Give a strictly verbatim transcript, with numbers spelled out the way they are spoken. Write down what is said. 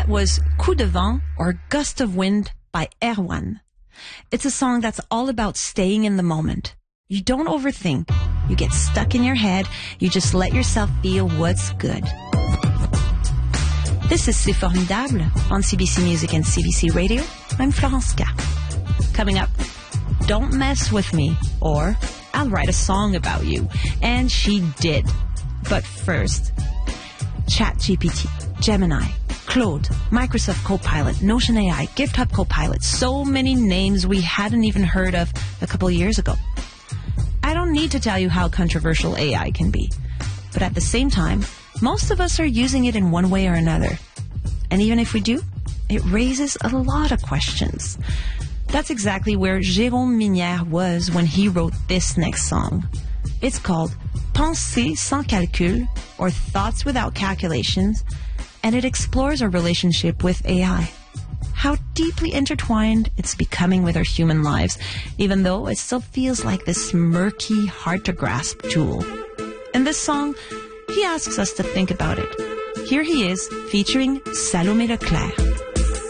That was Coup de Vent, or Gust of Wind, by Erwan. It's a song that's all about staying in the moment. You don't overthink. You get stuck in your head. You just let yourself feel what's good. This is C'est Formidable on C B C Music and C B C Radio. I'm Florence K. Coming up, Don't Mess With Me, or I'll Write a Song About You. And she did. But first, ChatGPT, Gemini, Claude, Microsoft Copilot, Notion A I, GitHub Copilot, so many names we hadn't even heard of a couple years ago. I don't need to tell you how controversial A I can be. But at the same time, most of us are using it in one way or another. And even if we do, it raises a lot of questions. That's exactly where Jérôme Minière was when he wrote this next song. It's called Pensées sans calcul, or Thoughts Without Calculations, and it explores our relationship with A I. How deeply intertwined it's becoming with our human lives, even though it still feels like this murky, hard-to-grasp tool. In this song, he asks us to think about it. Here he is, featuring Salomé Leclerc.